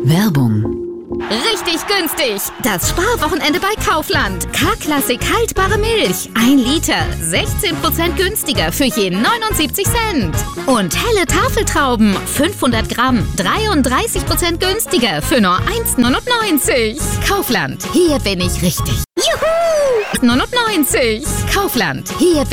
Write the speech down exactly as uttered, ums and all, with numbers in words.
Werbung. Richtig günstig! Das Sparwochenende bei Kaufland. K-Klassik haltbare Milch. ein Liter. sechzehn Prozent günstiger für je neunundsiebzig Cent. Und helle Tafeltrauben. fünfhundert Gramm. dreiunddreißig Prozent günstiger für nur eins neunundneunzig. Kaufland. Hier bin ich richtig. Juhu! neunundneunzig. Kaufland. Hier bin